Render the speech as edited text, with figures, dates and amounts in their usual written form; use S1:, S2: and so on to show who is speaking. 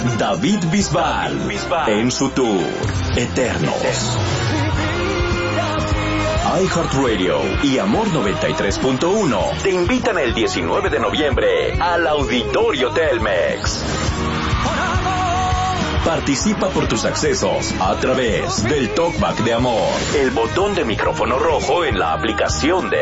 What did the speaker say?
S1: David Bisbal en su tour Eternos. iHeartRadio y Amor 93.1 te invitan el 19 de noviembre al Auditorio Telmex. Participa por tus accesos a través del Talkback de Amor, el botón de micrófono rojo en la aplicación de